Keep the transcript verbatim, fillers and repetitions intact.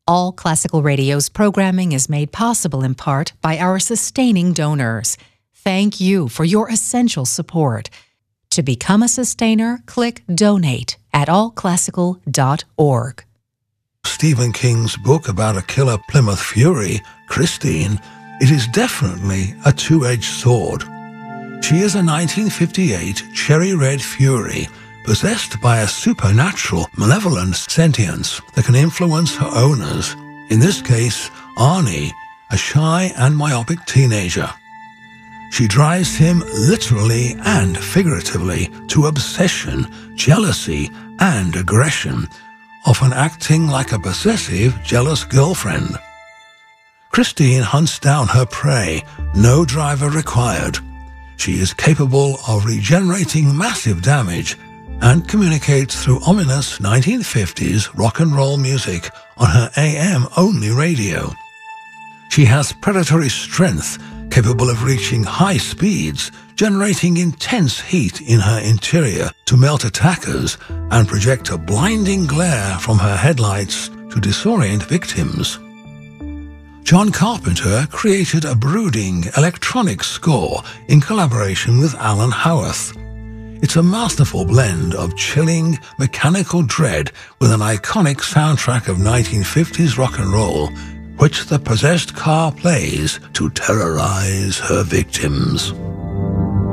All Classical Radio's programming is made possible in part by our sustaining donors. Thank you for your essential support. To become a sustainer, click Donate at all classical dot org. Stephen King's book about a killer Plymouth Fury, Christine, it is definitely a two-edged sword. She is a nineteen fifty-eight cherry red fury, possessed by a supernatural, malevolent sentience that can influence her owners, in this case, Arnie, a shy and myopic teenager. She drives him literally and figuratively to obsession, jealousy, and aggression, often acting like a possessive, jealous girlfriend. Christine hunts down her prey, no driver required. She is capable of regenerating massive damage and communicates through ominous nineteen fifties rock and roll music on her A M-only radio. She has predatory strength, capable of reaching high speeds, generating intense heat in her interior to melt attackers and project a blinding glare from her headlights to disorient victims. John Carpenter created a brooding electronic score in collaboration with Alan Howarth. It's a masterful blend of chilling, mechanical dread with an iconic soundtrack of nineteen fifties rock and roll, which the possessed car plays to terrorize her victims.